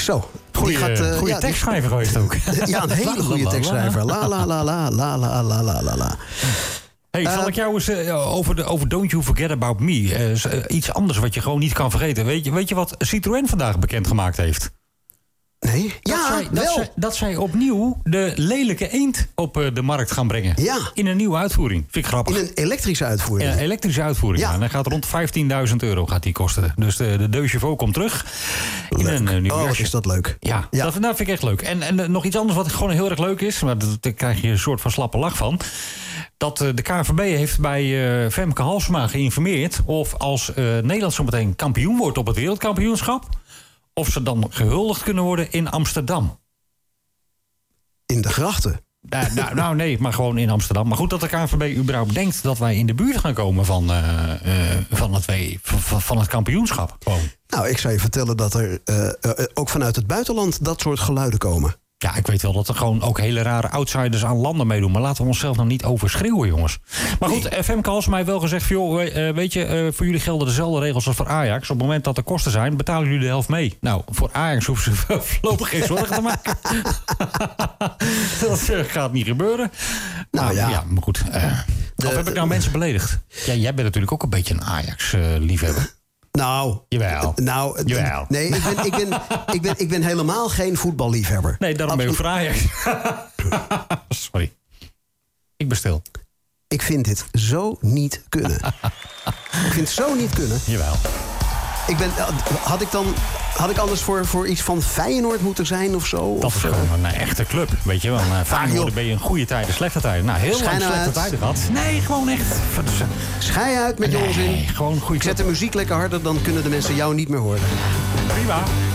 Zo. Goeie tekstschrijver geweest ook. Ja, een hele goede tekstschrijver. La la la la la la la la la. Hey, zal ik jou eens over Don't You Forget About Me... iets anders wat je gewoon niet kan vergeten. Weet je wat Citroën vandaag bekendgemaakt heeft? Nee? Dat zij opnieuw de lelijke eend op de markt gaan brengen. Ja. In een nieuwe uitvoering. Vind ik grappig. In een elektrische uitvoering. Ja, elektrische uitvoering. Ja. En dat gaat rond €15.000 gaat die kosten. Dus de Deux Chevaux komt terug. Leuk. In een nieuw jasje. Is dat leuk? Ja. Dat vind ik echt leuk. En nog iets anders wat gewoon heel erg leuk is... maar daar krijg je een soort van slappe lach van... dat de KNVB heeft bij Femke Halsema geïnformeerd... of als Nederland zo meteen kampioen wordt op het wereldkampioenschap... of ze dan gehuldigd kunnen worden in Amsterdam. In de grachten? Nou, nee, maar gewoon in Amsterdam. Maar goed dat de KNVB überhaupt denkt dat wij in de buurt gaan komen van het kampioenschap. Gewoon. Nou, ik zou je vertellen dat er ook vanuit het buitenland dat soort geluiden komen. Ja, ik weet wel dat er gewoon ook hele rare outsiders aan landen meedoen. Maar laten we onszelf nog niet overschreeuwen, jongens. Maar goed, Femke Halsema heeft wel gezegd... joh, weet je, voor jullie gelden dezelfde regels als voor Ajax. Op het moment dat er kosten zijn, betalen jullie de helft mee. Nou, voor Ajax hoeven ze voorlopig geen zorgen te maken. Dat gaat niet gebeuren. Nou ja, maar goed. Of heb ik nou mensen beledigd? Ja, jij bent natuurlijk ook een beetje een Ajax-liefhebber. Nou, jawel. Nee, ik ben helemaal geen voetballiefhebber. Nee, daarom ben je voor Ajax. Sorry. Ik ben stil. Ik vind dit zo niet kunnen. Ik vind het zo niet kunnen. Jawel. Had ik anders voor iets van Feyenoord moeten zijn of zo? Dat is gewoon een echte club, weet je wel. Feyenoord ben je in goede tijden, slechte tijden. Nou, heel lang slechte tijden gehad. Nee, gewoon echt. Schei uit met je onzin. Gewoon goede. Zet de muziek lekker harder, dan kunnen de mensen jou niet meer horen. Prima.